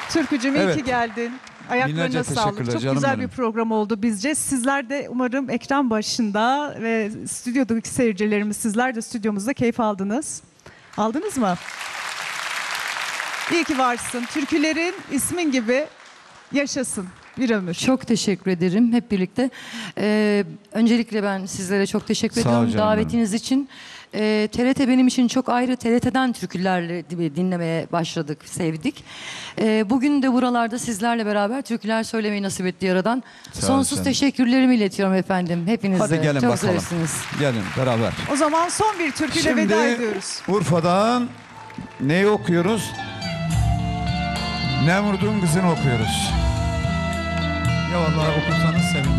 Türkücüm iyi Evet. ki geldin. Ayaklarına Binlerce sağlık. teşekkürler Çok canım güzel benim. bir program oldu bizce. Sizler de umarım ekran başında ve stüdyodaki seyircilerimiz, sizler de stüdyomuzda keyif aldınız. Aldınız mı? İyi ki varsın. Türkülerin ismin gibi yaşasın bir ömür. Çok teşekkür ederim hep birlikte. Öncelikle ben sizlere çok teşekkür Sağ ol ediyorum canım davetiniz için. TRT benim için çok ayrı. TRT'den türkülerle dinlemeye başladık, sevdik. Bugün de buralarda sizlerle beraber türküler söylemeyi nasip etti Yaradan. Sağ ol Sonsuz canım. teşekkürlerimi iletiyorum efendim hepinize. Hadi gelin çok bakalım. zarifsiniz. Gelin beraber. O zaman son bir türküyle veda ediyoruz. Urfa'dan neyi okuyoruz? Nemrut'un kızını okuyoruz. Ya vallahi okursanız sevinirim.